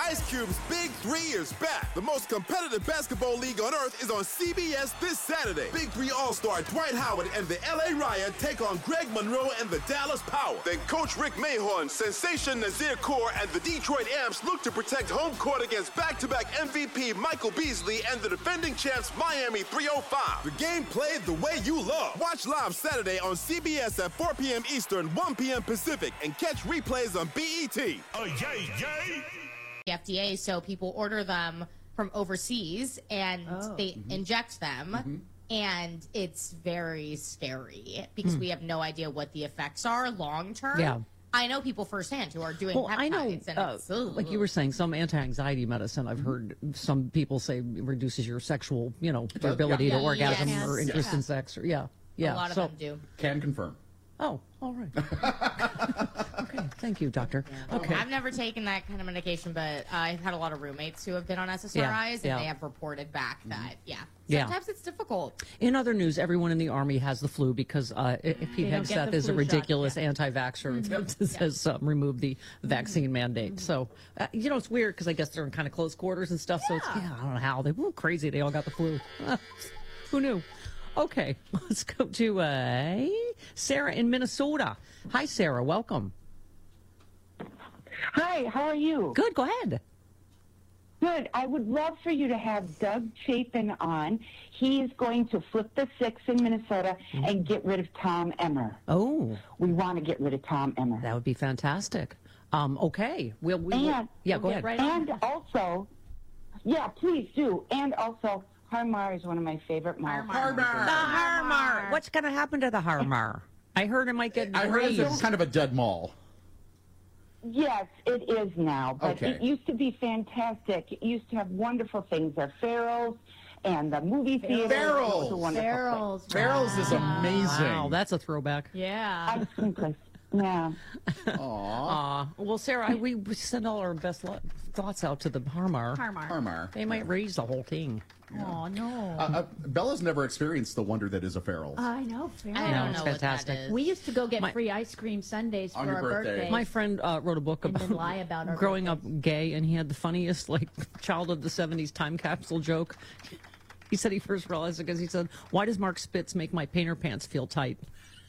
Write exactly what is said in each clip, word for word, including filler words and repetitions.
Ice Cube's Big Three is back. The most competitive basketball league on earth is on C B S this Saturday. Big Three All-Star Dwight Howard and the L A Riot take on Greg Monroe and the Dallas Power. Then Coach Rick Mahorn, Sensation Nazir Kaur, and the Detroit Amps look to protect home court against back-to-back M V P Michael Beasley and the defending champs Miami three oh five. The game played the way you love. Watch live Saturday on C B S at four p.m. Eastern, one p.m. Pacific, and catch replays on B E T. Oh, yay, yay! F D A, so people order them from overseas and Oh. they Mm-hmm. inject them, Mm-hmm. and it's very scary because Mm. we have no idea what the effects are long term. Yeah. I know people firsthand who are doing Well, peptides, I know, and uh, it's, ugh. like you were saying, some anti-anxiety medicine, I've heard some people say reduces your sexual, you know, your ability Yeah. to orgasm Yes. or interest Yes. in sex. Or, yeah, yeah. a lot of so, them do. Can confirm. Oh, all right. Okay, thank you, doctor. Okay. I've never taken that kind of medication, but I've had a lot of roommates who have been on S S R Is, Yeah, and yeah. they have reported back that, yeah, Yeah. sometimes it's difficult. In other news, everyone in the Army has the flu because uh, Pete don't get Hegseth the is a flu shot, ridiculous yeah. anti-vaxxer that has um, removed the vaccine mandate. So, uh, you know, it's weird because I guess they're in kind of close quarters and stuff. So, it's, yeah, I don't know how. They were crazy. They all got the flu. Who knew? Okay, let's go to uh, Sarah in Minnesota. Hi, Sarah. Welcome. Hi, how are you? Good. Go ahead. Good. I would love for you to have Doug Chapin on. He's going to flip the six in Minnesota and get rid of Tom Emmer. Oh, We want to get rid of Tom Emmer. that would be fantastic. Um, okay. We'll, we will. And- Yeah, go We'll ahead. get right on. And also, yeah, please do. And also, Harmar is one of my favorite Mar. The Harmar. What's going to happen to the Harmar? I heard it might get I heard raised. it's kind of a dead mall. Yes, it is now, but Okay. it used to be fantastic. It used to have wonderful things. The Farrells and the movie theater. Farrells. Those are wonderful Barrels. Farrell's is amazing. Wow, that's a throwback. Yeah. things. Ice cream place. Yeah. Uh, well, Sarah, we, we send all our best lo- thoughts out to the Harmar. Harmar. Harmar. They might raise the whole thing. Oh, no. Uh, uh, Bella's never experienced the wonder that is a Farrell. I know. I Farrell. don't it's know what fantastic. that is. We used to go get My- free ice cream Sundays On for your our birthday. birthday. My friend uh, wrote a book And about then lie about our growing up birthdays. gay, and he had the funniest, like, child of the seventies time capsule joke. He said he first realized it because he said, "Why does Mark Spitz make my painter pants feel tight?"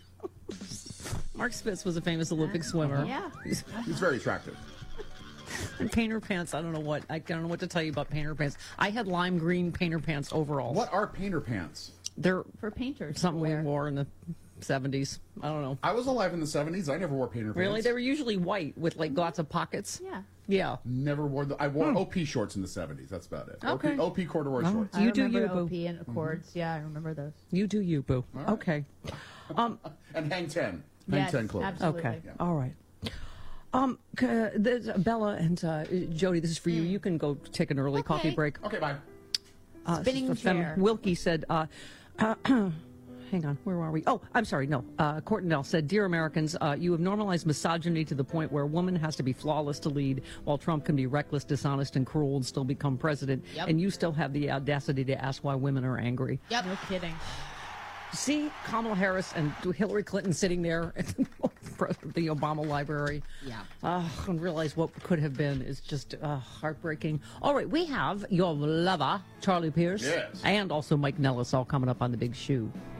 Mark Spitz was a famous Olympic swimmer. Yeah. He's very attractive. And painter pants, I don't know what I don't know what to tell you about painter pants. I had lime green painter pants overalls. What are painter pants? They're For painters. to something we wear. wore in the seventies. I don't know. I was alive in the seventies. I never wore painter pants. Really, they were usually white with like lots of pockets. Yeah. Yeah. Never wore the. I wore O P shorts in the seventies. That's about it. Okay. O P, O P corduroy Oh. shorts. I You do remember you, boo. O P and Accords. Yeah, I remember those. You do you, boo. Okay. Um. And Hang Ten. Hang Yes, Ten clothes. absolutely. Okay. All right. Um, c- uh, there's- Bella and uh, Jody, this is for you. You can go take an early coffee Okay. break. Okay, bye. Uh, Spinning Sister Fem chair. Wilkie said, uh, uh, hang on, where are we? Oh, I'm sorry, no. Uh, Courtnell said, Dear Americans, uh, you have normalized misogyny to the point where a woman has to be flawless to lead, while Trump can be reckless, dishonest, and cruel and still become president. Yep. And you still have the audacity to ask why women are angry. Yep. No kidding. See Kamala Harris and Hillary Clinton sitting there at the Obama Library. Yeah. Uh, and realize what could have been is just uh, heartbreaking. All right, we have your lover, Charlie Pierce, Yes. and also Mike Nellis all coming up on The Big Shoe.